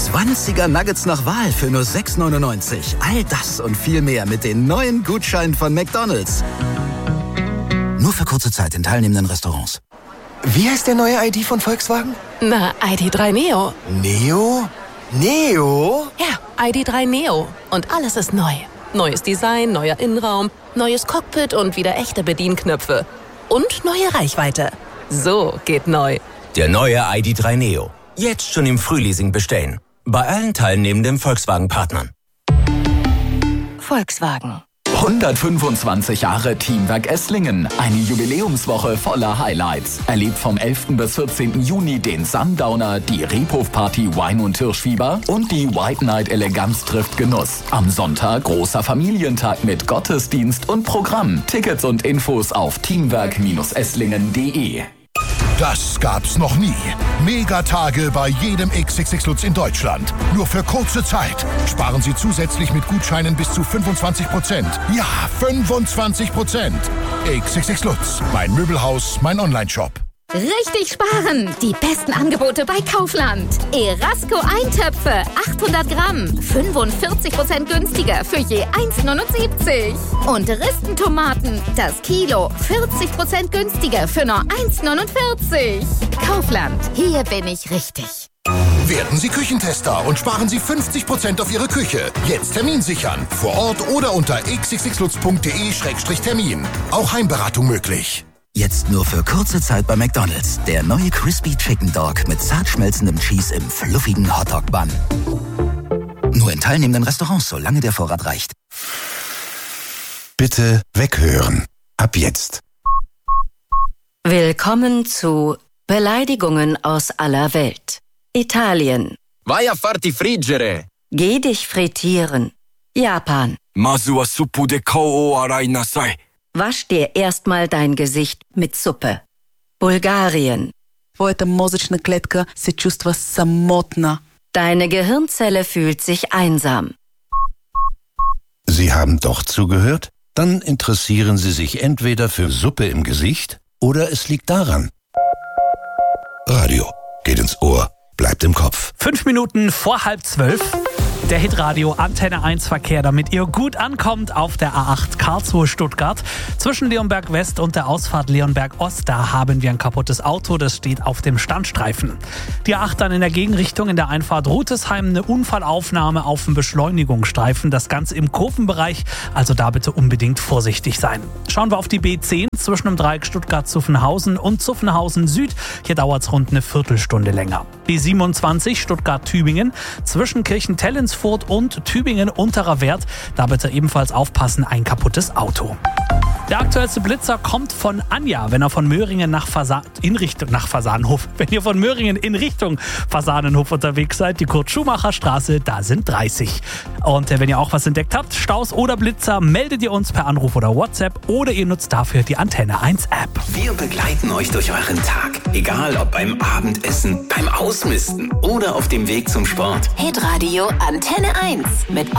20er Nuggets nach Wahl für nur 6,99. All das und viel mehr mit den neuen Gutscheinen von McDonald's. Nur für kurze Zeit in teilnehmenden Restaurants. Wie heißt der neue ID von Volkswagen? Na, ID.3 Neo. Neo? Neo? Ja, ID.3 Neo. Und alles ist neu. Neues Design, neuer Innenraum, neues Cockpit und wieder echte Bedienknöpfe. Und neue Reichweite. So geht neu. Der neue ID.3 Neo. Jetzt schon im Frühleasing bestellen. Bei allen teilnehmenden Volkswagen-Partnern. Volkswagen. 125 Jahre Teamwerk Esslingen. Eine Jubiläumswoche voller Highlights. Erlebt vom 11. bis 14. Juni den Sundowner, die Rebhof-Party Wein und Hirschfieber und die White Night Eleganz trifft Genuss. Am Sonntag großer Familientag mit Gottesdienst und Programm. Tickets und Infos auf teamwerk-esslingen.de. Das gab's noch nie. Megatage bei jedem XXX Lutz in Deutschland. Nur für kurze Zeit. Sparen Sie zusätzlich mit Gutscheinen bis zu 25%. Ja, 25%. XXX Lutz. Mein Möbelhaus, mein Onlineshop. Richtig sparen! Die besten Angebote bei Kaufland. Erasco Eintöpfe, 800 Gramm, 45% günstiger für je 1,79. Und Ristentomaten, das Kilo, 40% günstiger für nur 1,49. Kaufland, hier bin ich richtig. Werden Sie Küchentester und sparen Sie 50% auf Ihre Küche. Jetzt Termin sichern. Vor Ort oder unter xxxlutz.de/termin. Auch Heimberatung möglich. Jetzt nur für kurze Zeit bei McDonald's. Der neue Crispy Chicken Dog mit zart schmelzendem Cheese im fluffigen Hotdog-Bun. Nur in teilnehmenden Restaurants, solange der Vorrat reicht. Bitte weghören. Ab jetzt. Willkommen zu Beleidigungen aus aller Welt. Italien. Vai a farti friggere. Geh dich frittieren. Japan. Masu wa suppu de kou o arai nasai. Wasch dir erstmal dein Gesicht mit Suppe. Bulgarien. Твоята мозъчна клетка се чувства самотна. Deine Gehirnzelle fühlt sich einsam. Sie haben doch zugehört? Dann interessieren Sie sich entweder für Suppe im Gesicht oder es liegt daran. Radio geht ins Ohr, bleibt im Kopf. 5 Minuten vor 11:30. Der Hitradio Antenne 1 Verkehr, damit ihr gut ankommt auf der A8 Karlsruhe-Stuttgart. Zwischen Leonberg West und der Ausfahrt Leonberg Ost, da haben wir ein kaputtes Auto, das steht auf dem Standstreifen. Die A8 dann in der Gegenrichtung in der Einfahrt Rutesheim, eine Unfallaufnahme auf dem Beschleunigungsstreifen, das Ganze im Kurvenbereich, also da bitte unbedingt vorsichtig sein. Schauen wir auf die B10 zwischen dem Dreieck Stuttgart-Zuffenhausen und Zuffenhausen Süd. Hier dauert es rund eine Viertelstunde länger. B27 Stuttgart-Tübingen zwischen Kirchentellensfurt und Tübingen unterer Wert. Da bitte ebenfalls aufpassen, ein kaputtes Auto. Der aktuellste Blitzer kommt von Anja, wenn er von Möhringen nach Fasanenhof. Wenn ihr von Möhringen in Richtung Fasanenhof unterwegs seid, die Kurt-Schumacher-Straße, da sind 30. Und wenn ihr auch was entdeckt habt, Staus oder Blitzer, meldet ihr uns per Anruf oder WhatsApp oder ihr nutzt dafür die Antenne 1 App. Wir begleiten euch durch euren Tag. Egal ob beim Abendessen, beim Ausmisten oder auf dem Weg zum Sport. Hitradio Antenne 1 mit